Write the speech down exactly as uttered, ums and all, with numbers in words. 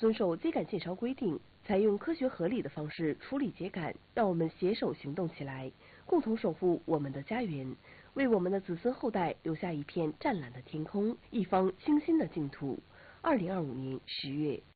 遵守秸秆减烧规定，采用科学合理的方式处理秸秆，让我们携手行动起来，共同守护我们的家园，为我们的子孙后代留下一片湛蓝的天空，一方清新的净土。二零二五年十月。